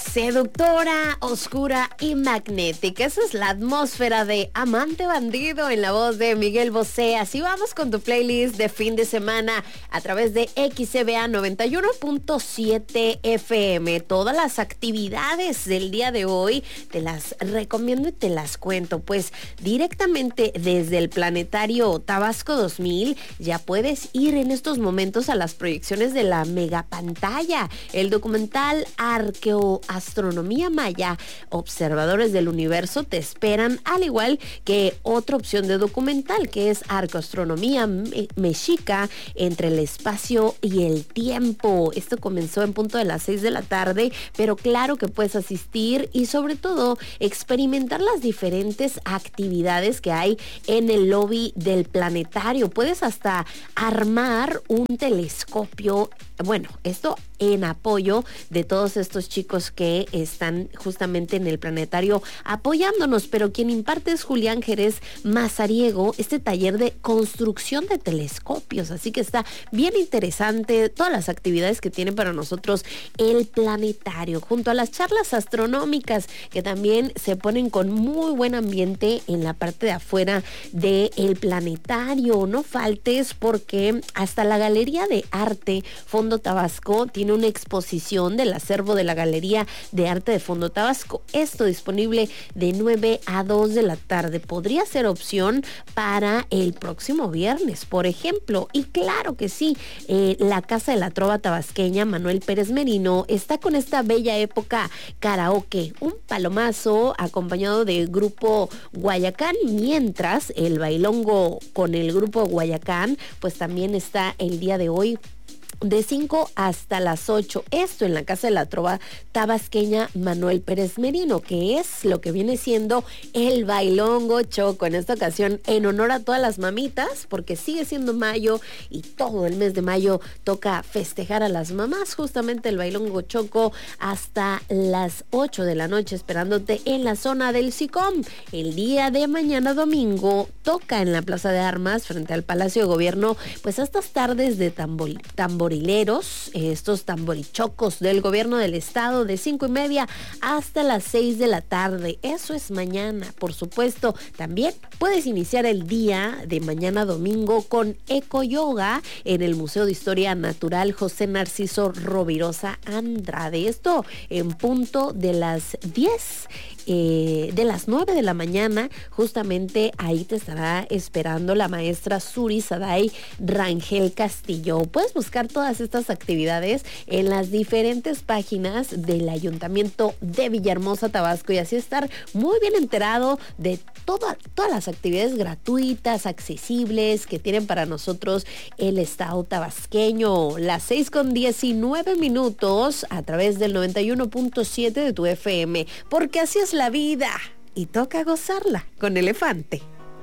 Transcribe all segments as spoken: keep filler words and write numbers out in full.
Seductora, oscura y magnética. Esa es la atmósfera de Amante Bandido en la voz de Miguel Bosé. Así vamos con tu playlist de fin de semana a través de X C B A noventa y uno punto siete F M. Todas las actividades del día de hoy te las recomiendo y te las cuento. Pues directamente desde el Planetario Tabasco dos mil ya puedes ir en estos momentos a las proyecciones de la megapantalla. El documental Arqueoastronomía Maya, Observadores del Universo, te esperan, al igual que otra opción de documental que es Arqueoastronomía Me- Mexica, entre el espacio y el tiempo. Esto comenzó en punto de las seis de la tarde, pero claro que puedes asistir y sobre todo experimentar las diferentes actividades que hay en el lobby del planetario. Puedes hasta armar un telescopio. Bueno, esto en apoyo de todos estos chicos que están justamente en el planetario apoyándonos, pero quien imparte es Julián Jerez Mazariego, este taller de construcción de telescopios, así que está bien interesante todas las actividades que tiene para nosotros el planetario, junto a las charlas astronómicas que también se ponen con muy buen ambiente en la parte de afuera del planetario. No faltes porque hasta la Galería de Arte Fondo Tabasco tiene una exposición del acervo de la Galería de Arte de Fondo Tabasco. Esto disponible de nueve a dos de la tarde. Podría ser opción para el próximo viernes, por ejemplo. Y claro que sí, eh, la Casa de la Trova Tabasqueña, Manuel Pérez Merino, está con esta bella época karaoke. Un palomazo acompañado del grupo Guayacán, mientras el bailongo con el grupo Guayacán, pues también está el día de hoy de cinco hasta las ocho. Esto en la Casa de la Trova Tabasqueña Manuel Pérez Merino, que es lo que viene siendo el bailongo choco. En esta ocasión, en honor a todas las mamitas, porque sigue siendo mayo y todo el mes de mayo toca festejar a las mamás. Justamente el bailongo choco hasta las ocho de la noche, esperándote en la zona del SICOM. El día de mañana domingo toca en la Plaza de Armas frente al Palacio de Gobierno, pues estas tardes de tambor, tambor tamborileros, estos tamborichocos del gobierno del estado, de cinco y media hasta las seis de la tarde. Eso es mañana, por supuesto. También puedes iniciar el día de mañana domingo con Eco Yoga en el Museo de Historia Natural José Narciso Rovirosa Andrade. Esto en punto de las diez. Eh, de las nueve de la mañana, justamente ahí te estará esperando la maestra Suri Saday Rangel Castillo. Puedes buscar todas estas actividades en las diferentes páginas del Ayuntamiento de Villahermosa, Tabasco, y así estar muy bien enterado de toda, todas las actividades gratuitas, accesibles que tienen para nosotros el estado tabasqueño. Las seis con diecinueve minutos a través del noventa y uno punto siete de tu F M, porque así es la vida y toca gozarla con Elefante.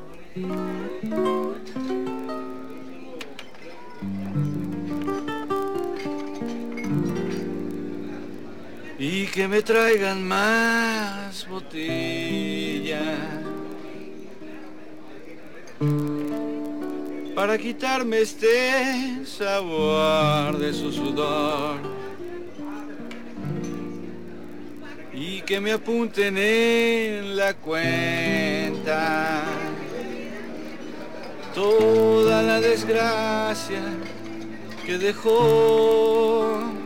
Y que me traigan más botellas para quitarme este sabor de su sudor. Y que me apunten en la cuenta toda la desgracia que dejó